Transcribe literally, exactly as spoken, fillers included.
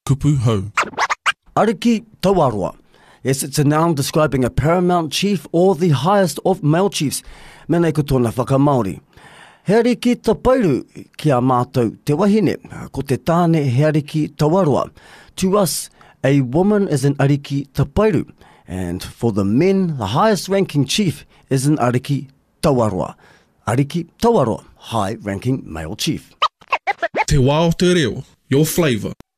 Kupu hau. Ariki Tawarua. Yes, it's a noun describing a paramount chief or the highest of male chiefs. Menei ko tōna whakamaori. He ariki tapairu ki a mātou te wahine, ko te tāne he ariki tawarua. To us, a woman is an ariki tapairu, and for the men, the highest ranking chief is an ariki tawarua. Ariki tawarua, high ranking male chief. Te wā o te reo, your flavour.